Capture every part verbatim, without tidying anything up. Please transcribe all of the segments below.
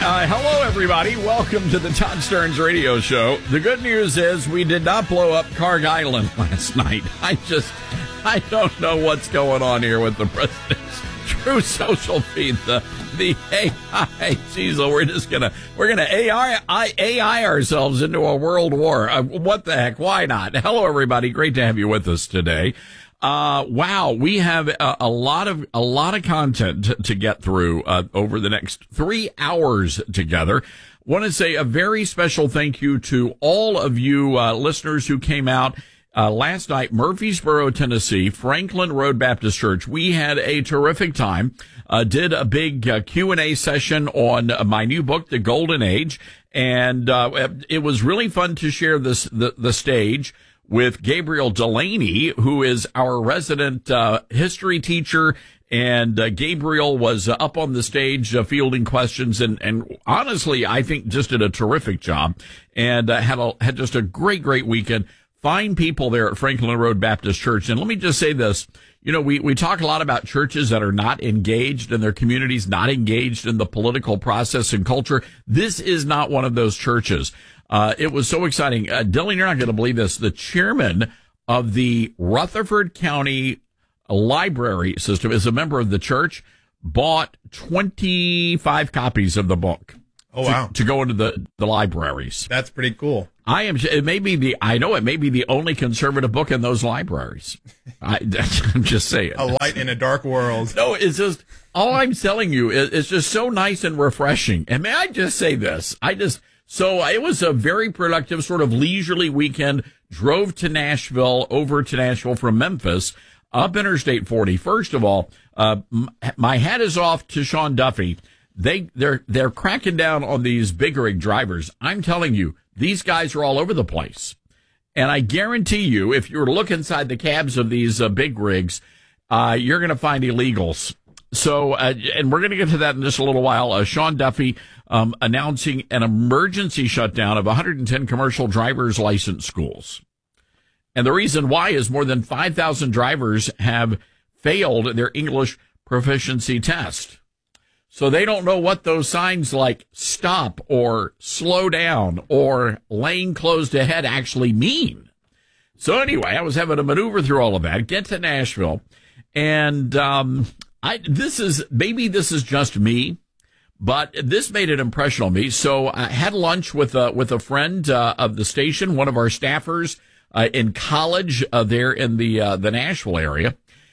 Uh, hello, everybody. Welcome to the Todd Stearns Radio Show. The good news is we did not blow up Carg Island last night. I just, I don't know what's going on here with the president's True Social feed, the the A I. Geez, we're just gonna we're gonna A I A I ourselves into a world war. Uh, what the heck? Why not? Hello, everybody. Great to have you with us today. Uh, wow, we have a, a lot of, a lot of content to, to get through, uh, over the next three hours together. Want to say a very special thank you to all of you, uh, listeners who came out, uh, last night, Murfreesboro, Tennessee, Franklin Road Baptist Church. We had a terrific time, uh, did a big uh, Q and A session on uh, my new book, The Golden Age. And, uh, it was really fun to share this, the, the stage with Gabriel Delaney, who is our resident uh, history teacher. And uh, Gabriel was uh, up on the stage uh, fielding questions, and, and honestly, I think just did a terrific job, and uh, had a, had just a great, great weekend. Fine people there at Franklin Road Baptist Church. And let me just say this. You know, we, we talk a lot about churches that are not engaged in their communities, not engaged in the political process and culture. This is not one of those churches. Uh, it was so exciting. Uh, Dylan, you're not going to believe this. The chairman of the Rutherford County Library System is a member of the church, bought twenty-five copies of the book. Oh, wow. To, to go into the, the libraries. That's pretty cool. I am, it may be the, I know it may be the only conservative book in those libraries. I, I'm just saying. A light in a dark world. No, it's just, all I'm telling you is it's just so nice and refreshing. And may I just say this? I just, So it was a very productive sort of leisurely weekend. Drove to Nashville, over to Nashville from Memphis, up Interstate forty. First of all, uh, my hat is off to Sean Duffy. They, they're, they're cracking down on these big rig drivers. I'm telling you, these guys are all over the place. And I guarantee you, if you were to look inside the cabs of these uh, big rigs, uh, you're going to find illegals. So, uh, and we're going to get to that in just a little while. Uh, Sean Duffy, um, announcing an emergency shutdown of one hundred ten commercial driver's license schools. And the reason why is more than five thousand drivers have failed their English proficiency test. So they don't know what those signs like stop or slow down or lane closed ahead actually mean. So anyway, I was having to maneuver through all of that, get to Nashville, and, um, I, this is, maybe this is just me, but this made an impression on me. So I had lunch with, uh, with a friend, uh, of the station, one of our staffers, uh, in college, uh, there in the, uh, the Nashville area,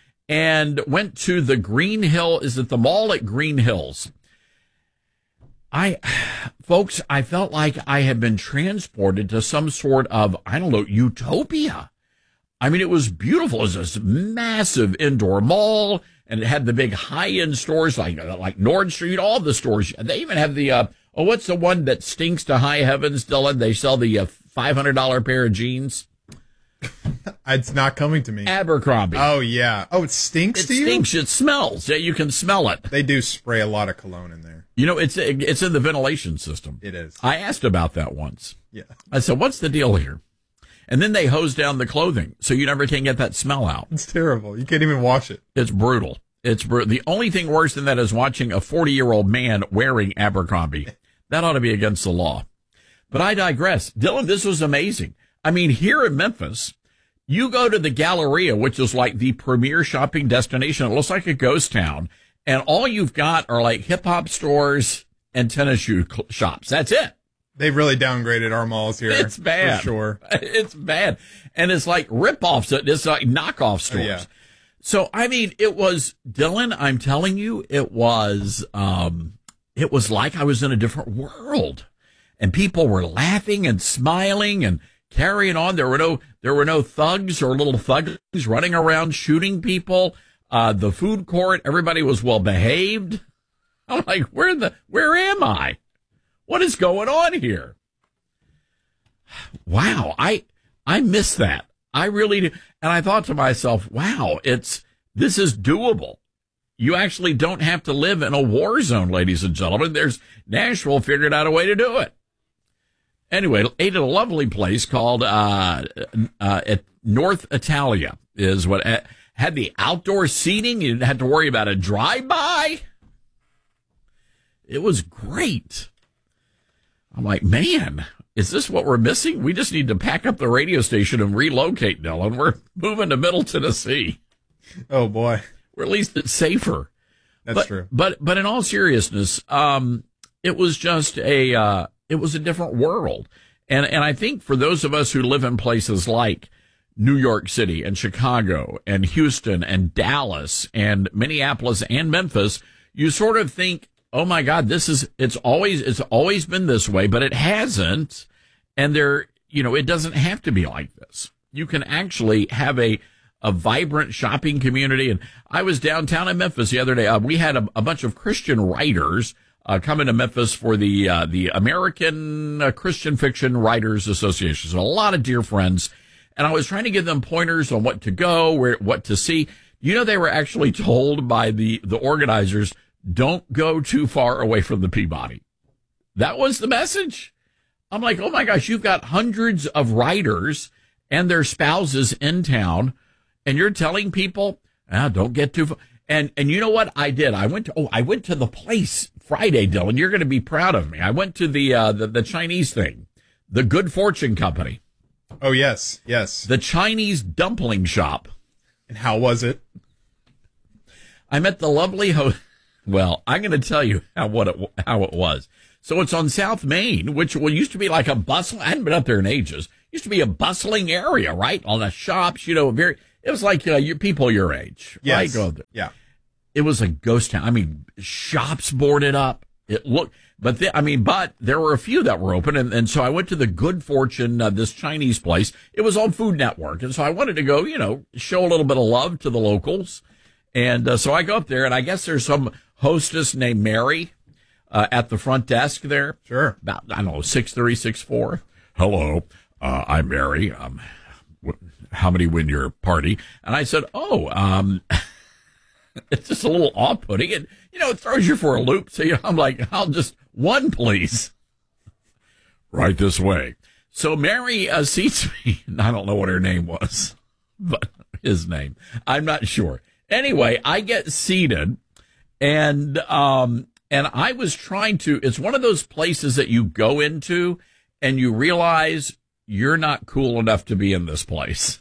and went to the Green Hill, is it the mall at Green Hills? I, folks, I felt like I had been transported to some sort of, I don't know, utopia. I mean, it was beautiful. It was this massive indoor mall. And it had the big high-end stores like like Nordstrom, all the stores. They even have the, uh, oh, what's the one that stinks to high heavens, Dylan? They sell the uh, five hundred dollars pair of jeans. It's not coming to me. Abercrombie. Oh, yeah. Oh, it stinks it to you? It stinks. It smells. Yeah, you can smell it. They do spray a lot of cologne in there. You know, it's it's in the ventilation system. It is. I asked about that once. Yeah. I said, what's the deal here? And then they hose down the clothing, so you never can get that smell out. It's terrible. You can't even wash it. It's brutal. It's brutal. The only thing worse than that is watching a forty-year-old man wearing Abercrombie. That ought to be against the law. But I digress. Dylan, this was amazing. I mean, here in Memphis, you go to the Galleria, which is like the premier shopping destination. It looks like a ghost town. And all you've got are like hip-hop stores and tennis shoe shops. That's it. They've really downgraded our malls here. It's bad. For sure. It's bad. And it's like rip-offs. It's like knockoff stores. Oh, yeah. So, I mean, it was, Dylan, I'm telling you, it was, um, it was like I was in a different world. And people were laughing and smiling and carrying on. There were no, there were no thugs or little thugs running around shooting people. Uh, the food court, everybody was well behaved. I'm like, where the, where am I? What is going on here? Wow. I, I miss that. I really do. And I thought to myself, wow, it's, this is doable. You actually don't have to live in a war zone, ladies and gentlemen. There's Nashville figured out a way to do it. Anyway, ate at a lovely place called, uh, uh, at North Italia is what uh, had the outdoor seating. You didn't have to worry about a drive-by. It was great. I'm like, man, is this what we're missing? We just need to pack up the radio station and relocate, Dylan. We're moving to Middle Tennessee. Oh, boy. Or at least it's safer. That's but, true. But but in all seriousness, um, it was just a uh, it was a different world. And and I think for those of us who live in places like New York City and Chicago and Houston and Dallas and Minneapolis and Memphis, you sort of think, oh my God, this is, it's always, it's always been this way, but it hasn't. And there, you know, it doesn't have to be like this. You can actually have a, a vibrant shopping community. And I was downtown in Memphis the other day. Uh, we had a, a bunch of Christian writers uh, coming to Memphis for the, uh, the American uh, Christian Fiction Writers Association. So a lot of dear friends. And I was trying to give them pointers on what to go, where, what to see. You know, they were actually told by the, the organizers, don't go too far away from the Peabody. That was the message. I'm like, oh my gosh, you've got hundreds of writers and their spouses in town, and you're telling people, ah, don't get too far. And, and you know what I did? I went to, oh, I went to the place Friday, Dylan. You're going to be proud of me. I went to the, uh, the, the Chinese thing, the Good Fortune Company. Oh, yes, yes. The Chinese dumpling shop. And how was it? I met the lovely host. Well, I'm going to tell you how what it, how it was. So it's on South Main, which well, used to be like a bustle. I hadn't been up there in ages. Used to be a bustling area, right? All the shops, you know, very. It was like uh, your people your age, yes. right? Go there. Yeah. It was a ghost town. I mean, shops boarded up. It looked, but the, I mean, but there were a few that were open, and, and so I went to the Good Fortune, uh, this Chinese place. It was on Food Network, and so I wanted to go, you know, show a little bit of love to the locals, and uh, so I go up there, and I guess there's some hostess named Mary uh, at the front desk there. Sure. About, I don't know, six three, six four. Hello, uh, I'm Mary. Um, wh- how many win your party? And I said, oh, um, it's just a little off-putting. And, you know, it throws you for a loop. So you know, I'm like, I'll just, one, please. Right this way. So Mary uh, seats me. And I don't know what her name was, but his name. I'm not sure. Anyway, I get seated. And, um, and I was trying to, it's one of those places that you go into and you realize you're not cool enough to be in this place.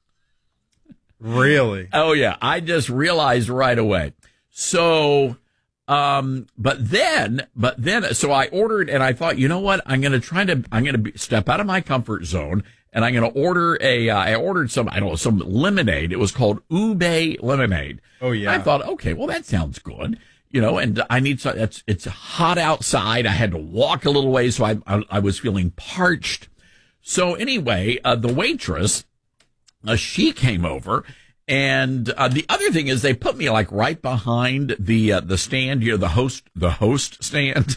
Really? Oh yeah. I just realized right away. So, um, but then, but then, so I ordered and I thought, you know what? I'm going to try to, I'm going to step out of my comfort zone and I'm going to order a, uh, I ordered some, I don't know, some lemonade. It was called Ube lemonade. Oh, yeah. I thought, okay, well, that sounds good. You know, and I need some, it's, it's hot outside. I had to walk a little way, so I, I, I was feeling parched. So anyway, uh, the waitress, uh, she came over. And, uh, the other thing is they put me like right behind the, uh, the stand, you know, the host, the host stand.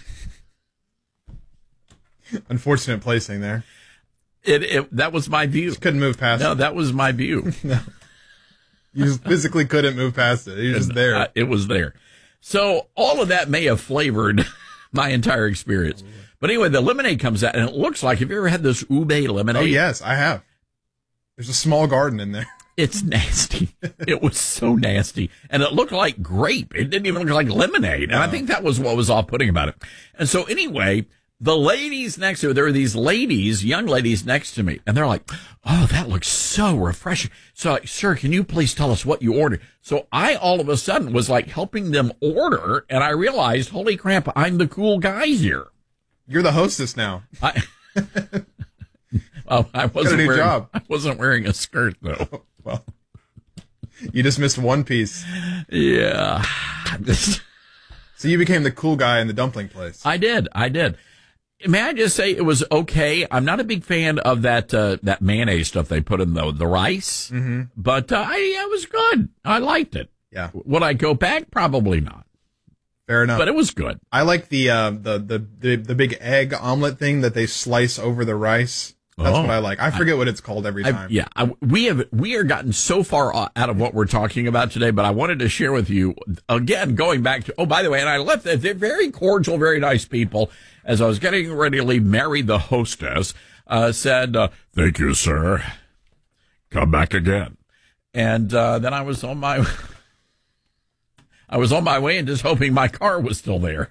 Unfortunate placing there. It, it, that was my view. Just couldn't move past No, it. that was my view. No. You just physically couldn't move past it. You're just there. Uh, it was there. So all of that may have flavored my entire experience. But anyway, the lemonade comes out and it looks like, have you ever had this ube lemonade? Oh, yes, I have. There's a small garden in there. It's nasty. It was so nasty. And it looked like grape. It didn't even look like lemonade. And No. I think that was what was off-putting about it. And so anyway, the ladies next to me, there were these ladies, young ladies next to me, and they're like, oh, that looks so refreshing. So, like, sir, can you please tell us what you ordered? So I all of a sudden was like helping them order, and I realized, holy crap, I'm the cool guy here. You're the hostess now. I, well, I wasn't Got a new wearing, job. I wasn't wearing a skirt though. Well, you just missed one piece. Yeah. So you became the cool guy in the dumpling place. I did. I did. May I just say it was okay? I'm not a big fan of that uh, that mayonnaise stuff they put in the the rice, Mm-hmm. but uh, I, it was good. I liked it. Yeah, Would I go back? Probably not. fair enough. But it was good. I like the, uh, the the the the big egg omelet thing that they slice over the rice. That's Oh. what I like. I forget what it's called every I, time. yeah, I, we have we are gotten so far out of what we're talking about today, but I wanted to share with you again. Going back to oh, by the way, and I left. They're very cordial, very nice people. As I was getting ready to leave, Mary, the hostess, uh, said, uh, "Thank you, sir. Come back again." And uh, then I was on my I was on my way and just hoping my car was still there.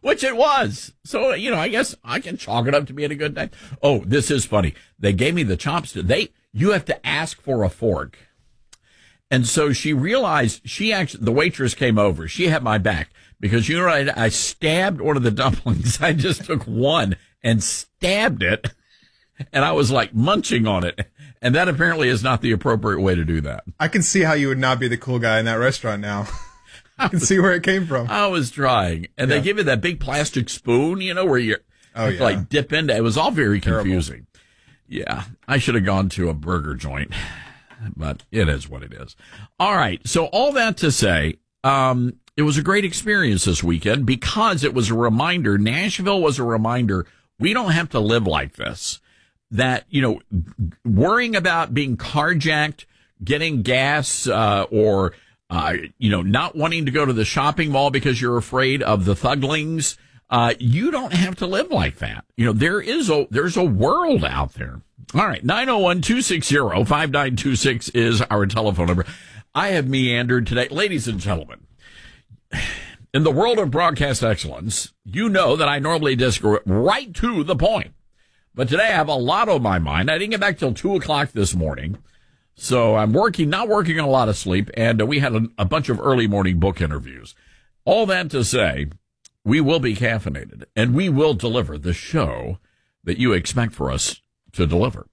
which it was. So, you know, I guess I can chalk it up to being a good day. Oh, this is funny. They gave me the chopstick. They, you have to ask for a fork. And so she realized she actually, the waitress came over. She had my back because, you know, I, I stabbed one of the dumplings. I just took one and stabbed it. And I was like munching on it. And that apparently is not the appropriate way to do that. I can see how you would not be the cool guy in that restaurant now. I can see where it came from. I was trying. And yeah. They give you that big plastic spoon, you know, where you oh, yeah. like dip into. It was all very confusing. Terrible. Yeah. I should have gone to a burger joint, but it is what it is. All right. So all that to say, um, it was a great experience this weekend because it was a reminder. Nashville was a reminder. We don't have to live like this. That, you know, worrying about being carjacked, getting gas, uh, or, uh, you know, not wanting to go to the shopping mall because you're afraid of the thuglings. Uh, you don't have to live like that. You know, there is a, there's a world out there. All right. nine oh one, two six zero, five nine two six is our telephone number. I have meandered today. Ladies and gentlemen, in the world of broadcast excellence, you know that I normally just go right to the point. But today I have a lot on my mind. I didn't get back till two o'clock this morning. So I'm working, not working on a lot of sleep. And uh, we had a, a bunch of early morning book interviews. All that to say, we will be caffeinated and we will deliver the show that you expect for us to deliver.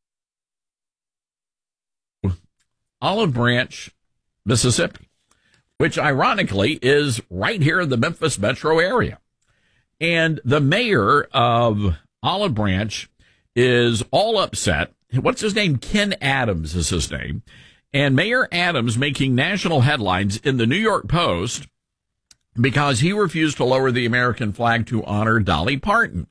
Olive Branch, Mississippi, which ironically is right here in the Memphis metro area. And the mayor of Olive Branch is all upset. What's his name? Ken Adams is his name. And Mayor Adams making national headlines in the New York Post because he refused to lower the American flag to honor Dolly Parton.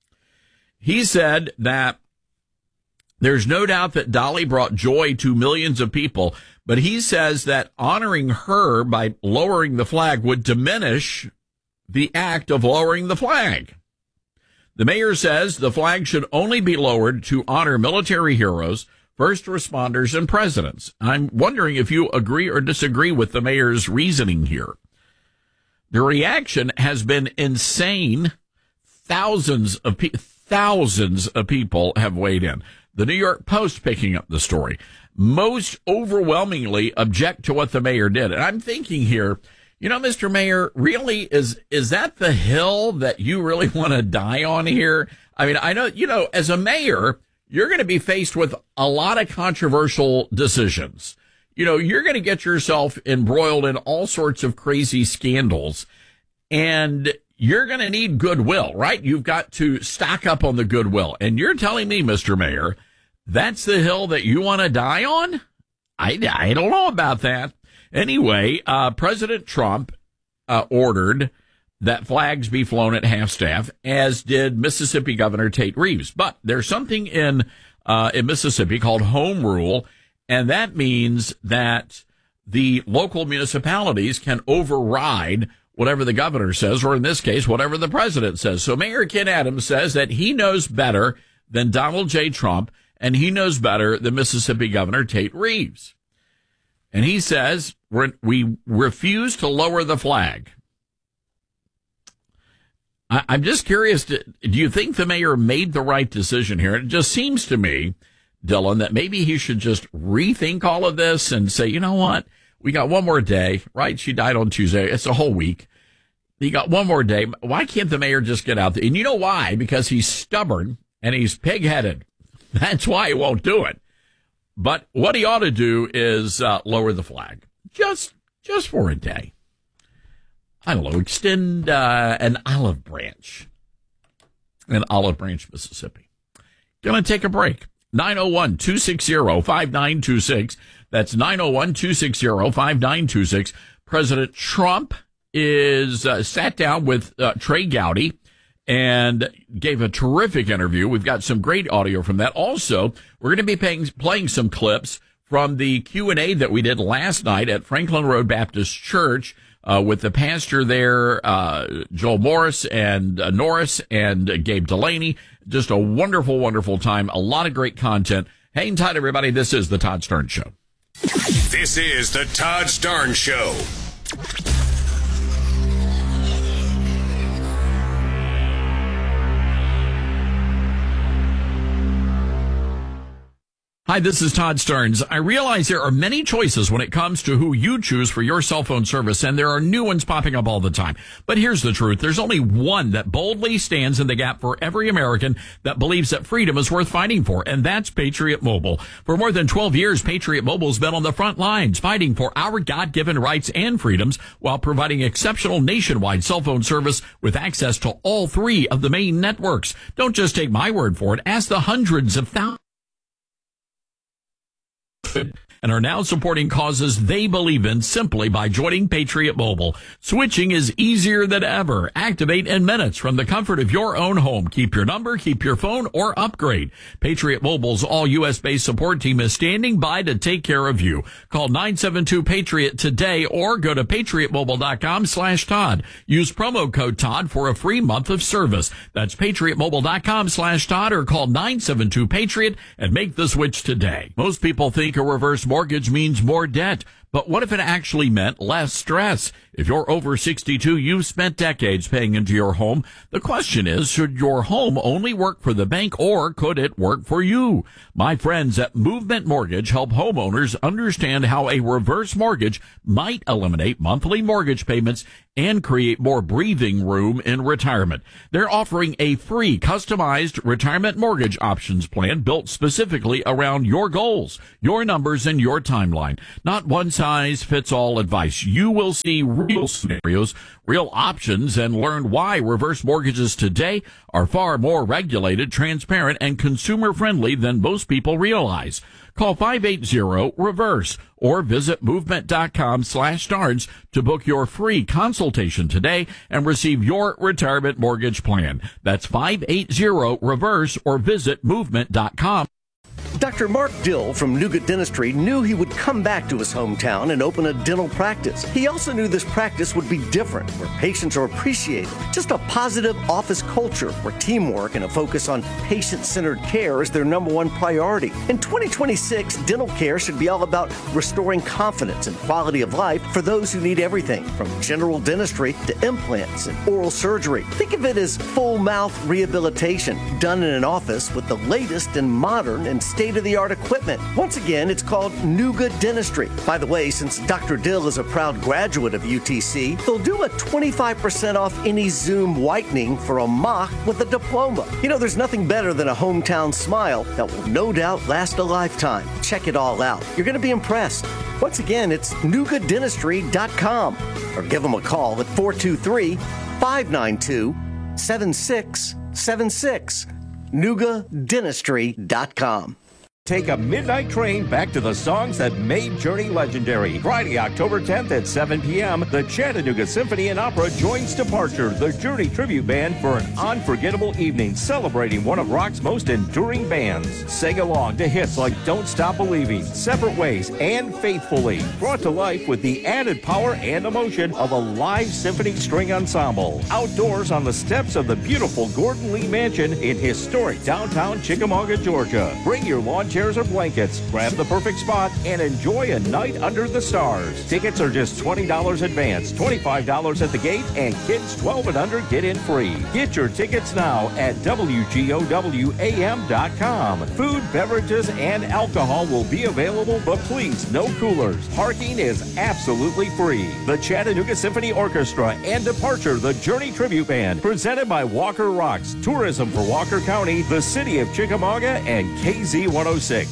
He said that there's no doubt that Dolly brought joy to millions of people, but he says that honoring her by lowering the flag would diminish the act of lowering the flag. The mayor says the flag should only be lowered to honor military heroes, first responders, and presidents. I'm wondering if you agree or disagree with the mayor's reasoning here. The reaction has been insane. Thousands of pe- thousands of people have weighed in. The New York Post picking up the story. Most overwhelmingly object to what the mayor did. And I'm thinking here, you know, Mister Mayor, really, is is that the hill that you really want to die on here? I mean, I know, you know, as a mayor, you're going to be faced with a lot of controversial decisions. You know, you're going to get yourself embroiled in all sorts of crazy scandals, and you're going to need goodwill, right? You've got to stock up on the goodwill. And you're telling me, Mister Mayor, that's the hill that you want to die on? I, I don't know about that. Anyway, uh, President Trump uh, ordered that flags be flown at half-staff, as did Mississippi Governor Tate Reeves. But there's something in uh, in Mississippi called home rule, and that means that the local municipalities can override whatever the governor says, or in this case, whatever the president says. So Mayor Ken Adams says that he knows better than Donald J. Trump, and he knows better than Mississippi Governor Tate Reeves. And he says, we're, we refuse to lower the flag. I, I'm just curious, to, do you think the mayor made the right decision here? It just seems to me, Dylan, that maybe he should just rethink all of this and say, you know what? We got one more day, right? She died on Tuesday. It's a whole week. You got one more day. Why can't the mayor just get out there? And you know why? Because he's stubborn and he's pig-headed. That's why he won't do it. But what he ought to do is uh, lower the flag just just for a day. I don't know, extend uh, an olive branch in Olive Branch, Mississippi. Going to take a break. nine oh one, two six zero, five nine two six. That's nine oh one, two six zero, five nine two six. President Trump is uh, sat down with uh, Trey Gowdy and gave a terrific interview. We've got some great audio from that. Also, we're going to be paying, playing some clips from the Q and A that we did last night at Franklin Road Baptist Church uh, with the pastor there, uh, Joel Morris and uh, Norris and uh, Gabe Delaney. Just a wonderful, wonderful time. A lot of great content. Hang tight, everybody. This is the Todd Stern Show. This is the Todd Stern Show. Hi, this is Todd Starnes. I realize there are many choices when it comes to who you choose for your cell phone service, and there are new ones popping up all the time. But here's the truth. There's only one that boldly stands in the gap for every American that believes that freedom is worth fighting for, and that's Patriot Mobile. For more than twelve years, Patriot Mobile's been on the front lines fighting for our God-given rights and freedoms while providing exceptional nationwide cell phone service with access to all three of the main networks. Don't just take my word for it. Ask the hundreds of thousands and are now supporting causes they believe in simply by joining Patriot Mobile. Switching is easier than ever. Activate in minutes from the comfort of your own home. Keep your number, keep your phone, or upgrade. Patriot Mobile's all U S based support team is standing by to take care of you. Call nine seven two Patriot today or go to patriotmobile.com slash Todd. Use promo code Todd for a free month of service. That's patriotmobile.com slash Todd or call nine seven two Patriot and make the switch today. Most people think a reverse mortgage means more debt. But what if it actually meant less stress? If you're over sixty-two, you've spent decades paying into your home. The question is, should your home only work for the bank or could it work for you? My friends at Movement Mortgage help homeowners understand how a reverse mortgage might eliminate monthly mortgage payments and create more breathing room in retirement. They're offering a free customized retirement mortgage options plan built specifically around your goals, your numbers, and your timeline. Not one size fits all advice. You will see real scenarios, real options, and learn why reverse mortgages today are far more regulated, transparent, and consumer friendly than most people realize. Call five eight zero reverse or visit movement.com slash Starnes to book your free consultation today and receive your retirement mortgage plan. That's five eight zero reverse or visit movement.com. Doctor Mark Dill from Nougat Dentistry knew he would come back to his hometown and open a dental practice. He also knew this practice would be different, where patients are appreciated. Just a positive office culture where teamwork and a focus on patient-centered care is their number one priority. In twenty twenty-six, dental care should be all about restoring confidence and quality of life for those who need everything, from general dentistry to implants and oral surgery. Think of it as full mouth rehabilitation done in an office with the latest and modern and state-of-the-art equipment. Once again, it's called Nougat Dentistry. By the way, since Doctor Dill is a proud graduate of U T C, they'll do a twenty-five percent off any Zoom whitening for a mock with a diploma. You know, there's nothing better than a hometown smile that will no doubt last a lifetime. Check it all out. You're going to be impressed. Once again, it's nougat dentistry dot com or give them a call at four two three, five nine two, seven six seven six. nougat dentistry dot com. Take a midnight train back to the songs that made Journey legendary. Friday, October tenth at seven p.m., the Chattanooga Symphony and Opera joins Departure, the Journey tribute band, for an unforgettable evening celebrating one of rock's most enduring bands. Sing along to hits like Don't Stop Believing, Separate Ways, and Faithfully, brought to life with the added power and emotion of a live symphony string ensemble. Outdoors on the steps of the beautiful Gordon Lee Mansion in historic downtown Chickamauga, Georgia. Bring your lawn chairs or blankets, grab the perfect spot, and enjoy a night under the stars. Tickets are just twenty dollars advance, twenty-five dollars at the gate, and kids twelve and under get in free. Get your tickets now at W G O W A M dot com. Food, beverages, and alcohol will be available, but please, no coolers. Parking is absolutely free. The Chattanooga Symphony Orchestra and Departure, the Journey Tribute Band, presented by Walker Rocks, Tourism for Walker County, the City of Chickamauga, and K Z one oh six.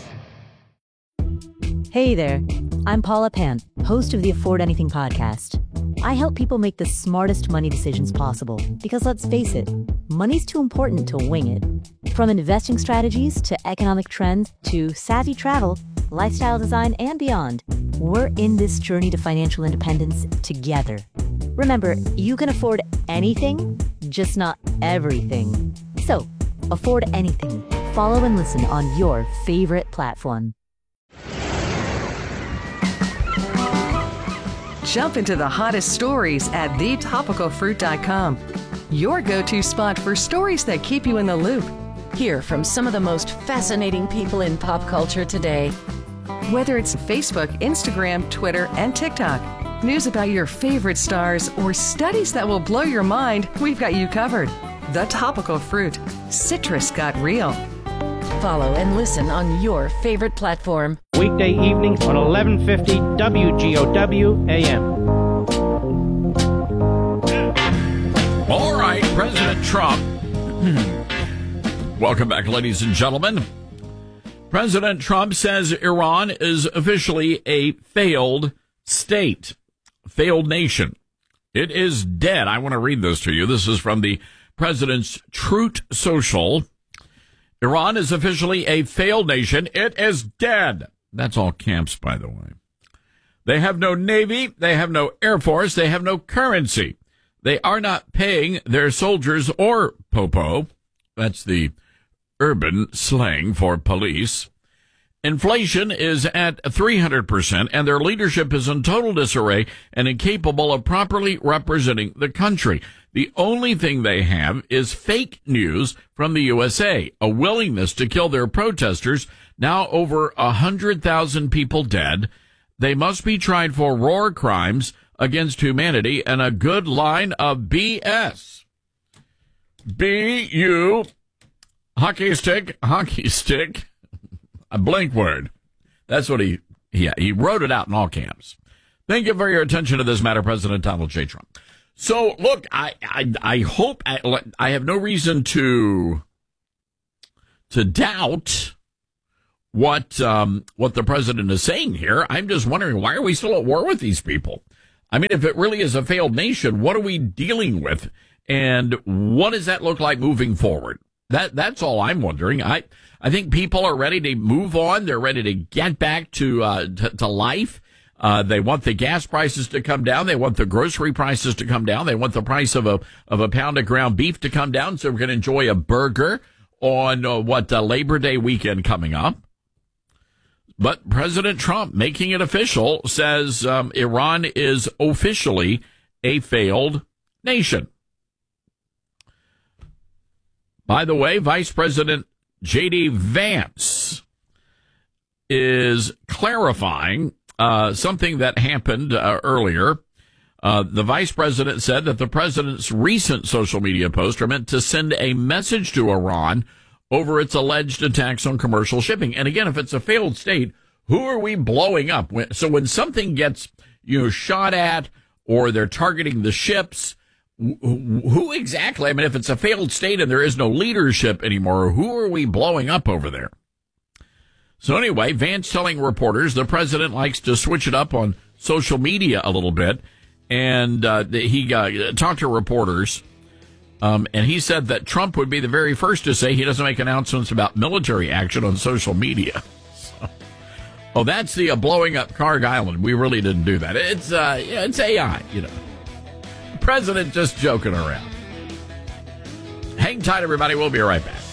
Hey there, I'm Paula Pant, host of the Afford Anything podcast. I help people make the smartest money decisions possible because, let's face it, money's too important to wing it. From investing strategies to economic trends to savvy travel, lifestyle design, and beyond, we're in this journey to financial independence together. Remember, you can afford anything, just not everything. So, afford anything. Follow and listen on your favorite platform. Jump into the hottest stories at the topical fruit dot com. Your go-to spot for stories that keep you in the loop. Hear from some of the most fascinating people in pop culture today. Whether it's Facebook, Instagram, Twitter, and TikTok, news about your favorite stars, or studies that will blow your mind, we've got you covered. The Topical Fruit. Citrus got real. Follow and listen on your favorite platform. Weekday evenings on eleven fifty W G O W A M. All right, President Trump. Welcome back, ladies and gentlemen. President Trump says Iran is officially a failed state, failed nation. It is dead. I want to read this to you. This is from the president's Truth Social. Iran is officially a failed nation. It is dead. That's all camps, by the way. They have no navy. They have no air force. They have no currency. They are not paying their soldiers or popo. That's the urban slang for police. Inflation is at three hundred percent, and their leadership is in total disarray and incapable of properly representing the country. The only thing they have is fake news from the U S A, a willingness to kill their protesters, now over one hundred thousand people dead. They must be tried for war crimes against humanity, and a good line of B S. B U, hockey stick, hockey stick, a blank word. That's what he, yeah, he wrote it out in all camps. Thank you for your attention to this matter, President Donald J. Trump. So, look, I, I, I hope, I, I have no reason to, to doubt what, um, what the president is saying here. I'm just wondering, why are we still at war with these people? I mean, if it really is a failed nation, what are we dealing with? And what does that look like moving forward? That, that's all I'm wondering. I, I think people are ready to move on. They're ready to get back to, uh, to, to life. Uh, they want the gas prices to come down. They want the grocery prices to come down. They want the price of a, of a pound of ground beef to come down. So we're going to enjoy a burger on uh, what, uh, Labor Day weekend coming up. But President Trump, making it official, says um, Iran is officially a failed nation. By the way, Vice President J D. Vance is clarifying uh, something that happened uh, earlier. Uh, the vice president said that the president's recent social media posts are meant to send a message to Iran over its alleged attacks on commercial shipping. And again, if it's a failed state, who are we blowing up? So when something gets, you know, shot at, or they're targeting the ships, who exactly? I mean, if it's a failed state and there is no leadership anymore, who are we blowing up over there? So anyway, Vance telling reporters the president likes to switch it up on social media a little bit. And uh, he uh, talked to reporters, um, and he said that Trump would be the very first to say he doesn't make announcements about military action on social media. So, oh, that's the uh, blowing up Carg Island. We really didn't do that. It's uh, yeah, it's A I, you know. President just joking around. Hang tight, everybody. We'll be right back.